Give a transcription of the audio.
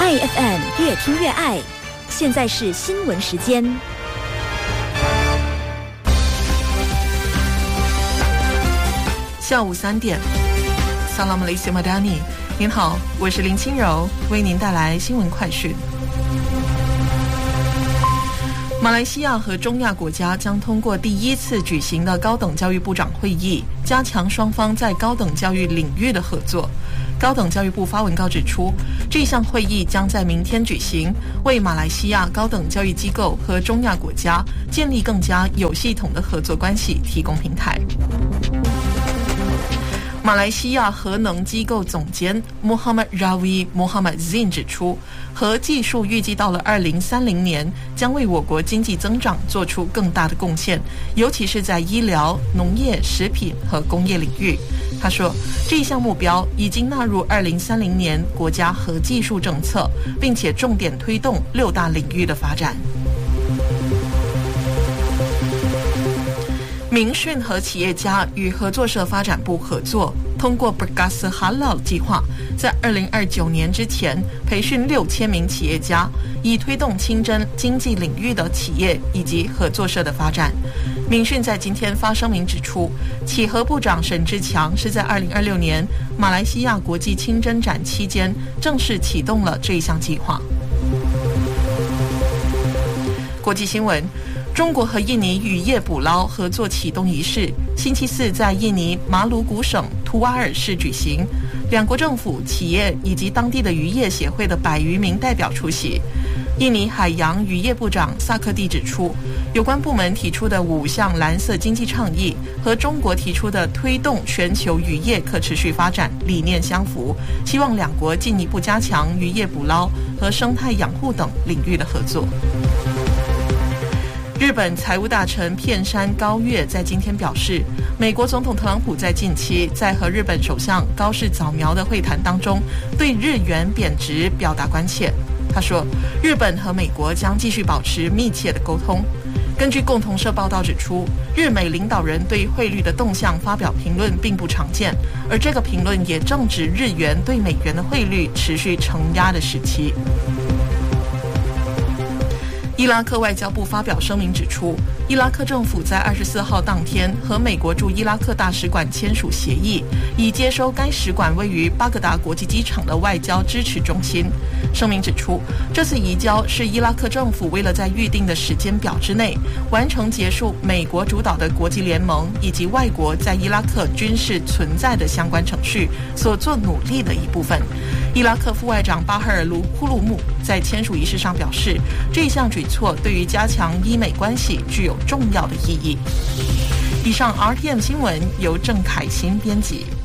爱 FM 越听越爱，现在是新闻时间。 下午3点 Salam Malaysia Madani， 您好，我是林清柔，为您带来新闻快讯。马来西亚和中亚国家将通过第一次举行的高等教育部长会议，加强双方在高等教育领域的合作。高等教育部发文告指出，这项会议将在明天举行，为马来西亚高等教育机构和中亚国家建立更加有系统的合作关系提供平台。马来西亚核能机构总监 Muhammad Rawi Muhammad Zain 指出，核技术预计到了2030年将为我国经济增长做出更大的贡献，尤其是在医疗、农业、食品和工业领域。他说，这一项目标已经纳入2030年国家核技术政策，并且重点推动6大领域的发展。民讯和企业家与合作社发展部合作，通过 Perkasa Halal 计划，在2029年之前培训6000名企业家，以推动清真经济领域的企业以及合作社的发展。民讯在今天发声明指出，企核部长沈志强是在2026年马来西亚国际清真展期间正式启动了这一项计划。国际新闻，中国和印尼渔业捕捞合作启动仪式星期四在印尼马鲁古省图瓦尔市举行，两国政府、企业以及当地的渔业协会的100余名代表出席。印尼海洋渔业部长萨克蒂指出，有关部门提出的5项蓝色经济倡议和中国提出的推动全球渔业可持续发展理念相符，希望两国进一步加强渔业捕捞和生态养护等领域的合作。日本财务大臣片山高月在今天表示，美国总统特朗普在近期在和日本首相高市早苗的会谈当中，对日元贬值表达关切。他说，日本和美国将继续保持密切的沟通。根据共同社报道指出，日美领导人对汇率的动向发表评论并不常见，而这个评论也正值日元对美元的汇率持续承压的时期。伊拉克外交部发表声明指出，伊拉克政府在24号当天和美国驻伊拉克大使馆签署协议，以接收该使馆位于巴格达国际机场的外交支持中心。声明指出，这次移交是伊拉克政府为了在预定的时间表之内完成结束美国主导的国际联盟以及外国在伊拉克军事存在的相关程序所做努力的一部分。伊拉克副外长巴哈尔卢库鲁姆在签署仪式上表示，这项举措对于加强伊美关系具有重要的意义。以上 RTM 新闻由郑凯欣编辑。